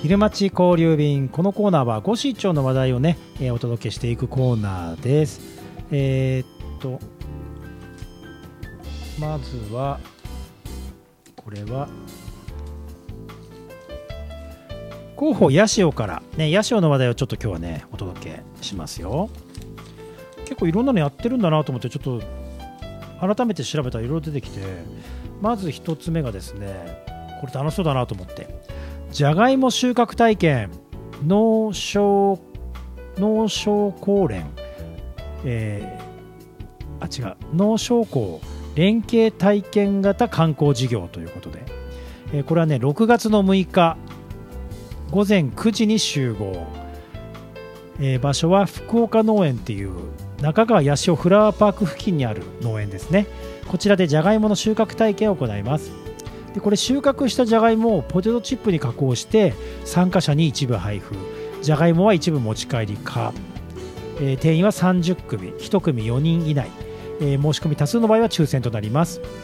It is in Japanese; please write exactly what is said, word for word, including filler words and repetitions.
昼町交流便。このコーナーはご市町の話題をね、えー、お届けしていくコーナーです。えー、っとまずはこれは広報八潮からね、八潮の話題をちょっと今日はねお届けしますよ。結構いろんなのやってるんだなと思ってちょっと改めて調べたらいろいろ出てきて、まず一つ目がですね、これ楽しそうだなと思って、じゃがいも収穫体験農商農商工連、えー、あ違う農商工連携体験型観光事業ということで、えー、これはねろくがつのむいかごぜんくじに集合、えー、場所は福岡農園っていう中川八潮フラワーパーク付近にある農園ですね。こちらでじゃがいもの収穫体験を行います。でこれ収穫したじゃがいもをポテトチップに加工して参加者に一部配布、じゃがいもは一部持ち帰り可、えー、定員はさんじゅっくみ、いち組よにん以内、えー、申し込み多数の場合は抽選となります。